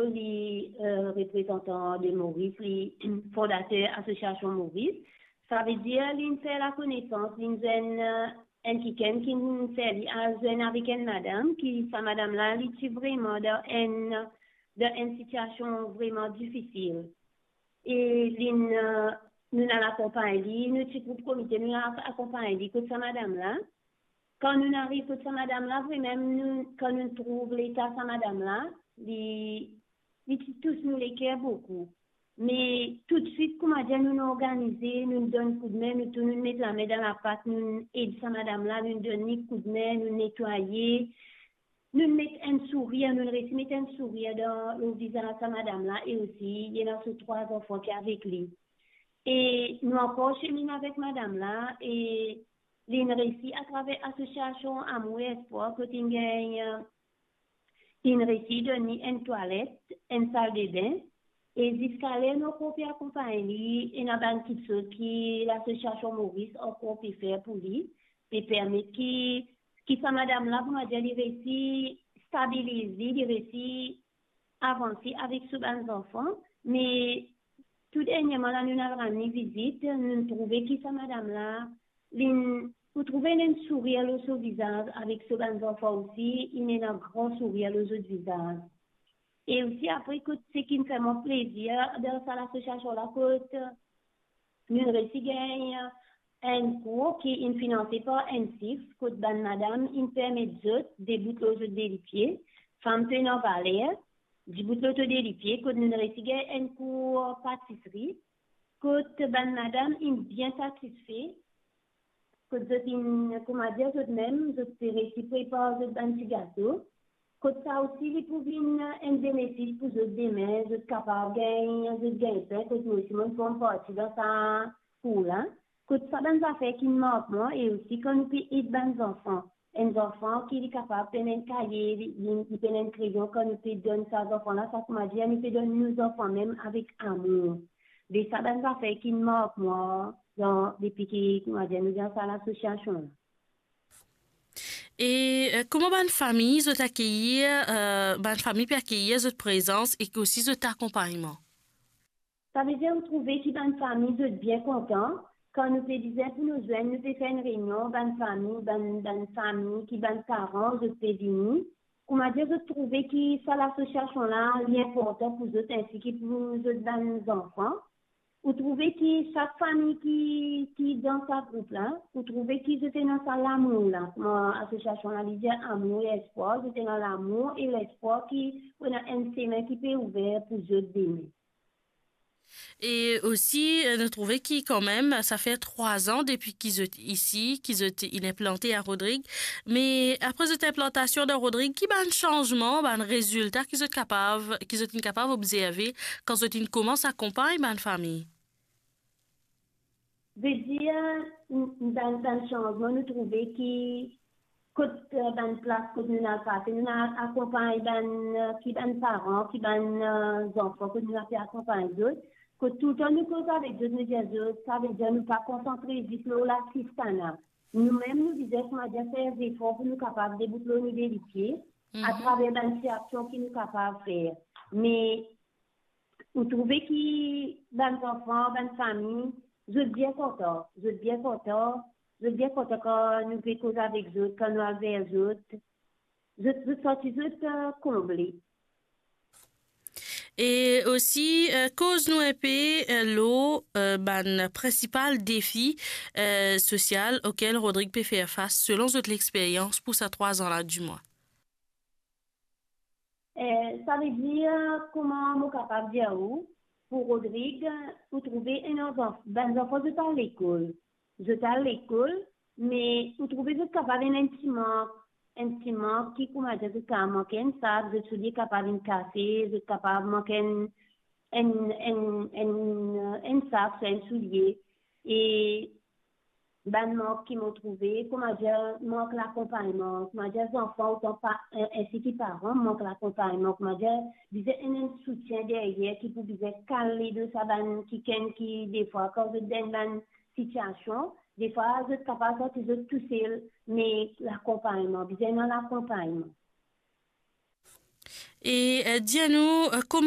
les représentants de Maurice, les fondateurs Association Maurice. Ça veut dire qu'il fait la connaissance d'une jeune qui fait avec une madame, qui, sa madame-là, elle est vraiment dans une situation vraiment difficile. Et nous l'accompagnons, nous sommes comité, nous l'accompagnons, que sa madame-là. Quand nous arrivons à sa madame-là, vraiment, quand nous trouvons l'état de sa madame-là, tous nous les cœurs beaucoup. Mais tout de suite, comment dire, nous nous organisons, nous donnons coup de main, nous mettons la main dans la pâte, nous aidons sa madame-là, nous donnons coup de main, nous nettoyons, nous mettons un sourire, nous mettons un sourire dans le visage de sa madame-là et aussi, il y a ces 3 enfants qui sont avec lui. Et nous encore cheminons avec madame-là et nous réussi à travers l'association Amour et Espoir, que nous gagnons une réussi de donner une toilette, une salle de bain. Et jusqu'à là, nous avons pu accompagner et nous avons une petite chose qui l'association Maurice a encore pu faire pour lui, et permettre que sa madame-là, pour nous dire, il réussit stabiliser, il réussit avancer avec ses enfants. Mais tout dernièrement, là, nous avons ramené visite, nous trouvons que sa madame-là, vous trouvez un sourire sur son visage avec ses enfants aussi, il y a un grand sourire sur son visage. Et aussi, après, ce qui me fait mon plaisir dans l'association-là, nous réussissons un cours qui est financé par NCIF, que madame, il permet de débuter aux des pieds, femmes tenant valeur, débuter aux des pieds, que nous réussissons un cours pâtisserie, que madame, il est bien satisfait, que comment dire, même, je suis réussi par un petit gâteau. Que ça aussi, il trouve un bénéfice pour eux demain, je suis capable de gagner, que nous aussi, nous sommes partis dans sa cour, hein. Que ça, dans les affaires qui manquent, moi, et aussi quand nous pouvons aider les enfants. Un enfant qui est capable de prendre un cahier, de prendre un crayon, quand nous pouvons donner ces enfants-là, ça, comment dire, nous pouvons donner nos enfants même avec amour. Et ça, dans les affaires qui manquent, moi, depuis que, comment dire, nous avons l'association. Et comment une famille peut accueillir, une famille peut accueillir votre présence et aussi votre accompagnement? Ça veut dire trouver qui une famille de bien content. Quand nous disions pour nous jeunes, nous faisons une réunion, une famille, qui une parents, je fais venir. Comment dire, de trouver qui ça l'association-là est important pour eux ainsi que pour nos enfants. Vous trouvez que chaque famille qui est dans ce groupe-là, vous trouvez qu'ils étaient dans l'amour, là. L'association, là, dit amour et espoir, j'étais dans l'amour et l'espoir qui, on a un semaine qui peut ouvert pour eux d'aimer. Et aussi, nous trouvons qu'il quand même, ça fait 3 ans depuis qu'ils sont ici, il est planté à Rodrigue. Mais après cette implantation de Rodrigue, qui a un changement, un résultat qu'ils sont capables d'observer quand ils commencent à accompagner une famille? Je veux dire, dans le changement, nous trouvons que dans la place que nous avons passé, nous avons accompagné qui des parents, qui des enfants, que nous avons fait accompagner d'autres, que tout le temps nous causons avec d'autres, nous disons, ça veut dire nous pas concentrer juste sur la système. Nous-mêmes, nous disions qu'on a déjà fait des efforts pour nous capables de déboucler au niveau des pieds, à travers des actions qui nous capables de faire. Mais, vous trouvez que dans les enfants, dans les familles, je suis bien content. Je suis bien content quand nous faisons cause avec eux, quand nous avons avec eux. Je suis sortie comblée. Et aussi, cause nous épée l'eau, principal défi social auquel Rodrigue peut faire face selon toute l'expérience pour ces 3 ans-là du mois. Ça veut dire comment nous sommes capables de dire pour Rodrigue, pour trouver un enfant. Ben, enfants, je suis à l'école. Je suis à l'école, mais pour trouver, je suis capable intimement, qui, comment dire, je suis capable de manquer un sac, je suis capable de café, je suis capable de manquer un sac, un soulier. Et ben manque qui m'ont trouvé, comment dire, manque l'accompagnement, comment dire, les enfants, autant pas, ainsi que les parents, manque l'accompagnement, comment dire, disait un soutien derrière qui pouvait caler de ça, qui, des fois, quand vous êtes dans une situation, des fois, vous êtes capable de sortir tout seul, mais l'accompagnement, disait dans l'accompagnement. Et dis-nous comment